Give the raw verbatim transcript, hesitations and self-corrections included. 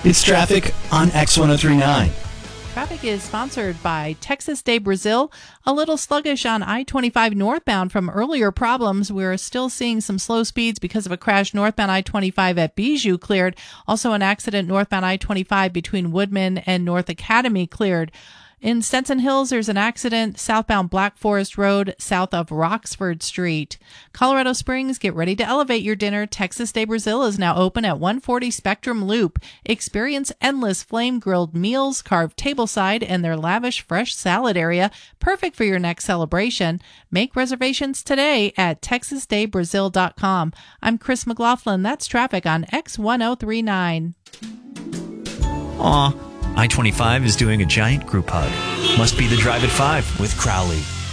It's traffic on X one oh three point nine. Traffic is sponsored by Texas de Brazil. A little sluggish on I twenty-five northbound from earlier problems. We're still seeing some slow speeds because of a crash northbound I twenty-five at Bijou cleared. Also an accident northbound I twenty-five between Woodman and North Academy cleared. In Stetson Hills, there's an accident southbound Black Forest Road, south of Roxford Street. Colorado Springs, get ready to elevate your dinner. Texas de Brazil is now open at one forty Spectrum Loop. Experience endless flame-grilled meals, carved tableside, and their lavish fresh salad area, perfect for your next celebration. Make reservations today at texas de brazil dot com. I'm Chris McLaughlin. That's traffic on X one oh three point nine. Aw, I twenty-five is doing a giant group hug. Must be the Drive at five with Crowley.